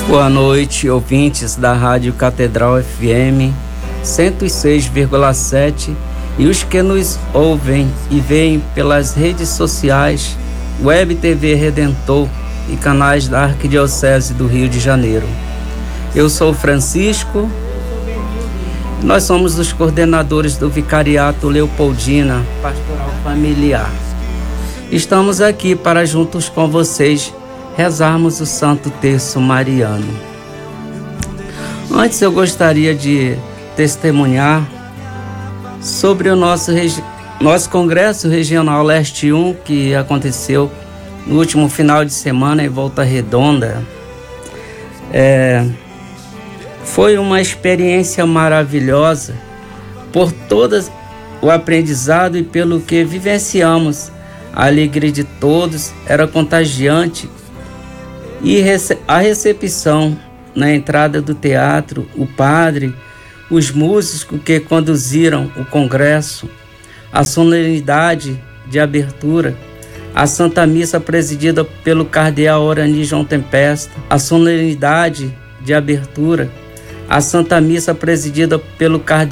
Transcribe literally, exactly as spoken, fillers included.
Boa noite, ouvintes da Rádio Catedral F M cento e seis vírgula sete e os que nos ouvem e veem pelas redes sociais, Web T V Redentor e canais da Arquidiocese do Rio de Janeiro. Eu sou Francisco, nós somos os coordenadores do Vicariato Leopoldina Pastoral Familiar. Estamos aqui para, juntos com vocês, rezarmos o Santo Terço Mariano. Antes eu gostaria de testemunhar sobre o nosso, regi- nosso Congresso Regional Leste um, que aconteceu no último final de semana em Volta Redonda. É, foi uma experiência maravilhosa por todo o aprendizado e pelo que vivenciamos. A alegria de todos era contagiante e a recepção na entrada do teatro, o padre, os músicos que conduziram o congresso, a solenidade de abertura, a Santa Missa presidida pelo cardeal Orani João Tempesta, a solenidade de abertura, a Santa Missa presidida pelo cardeal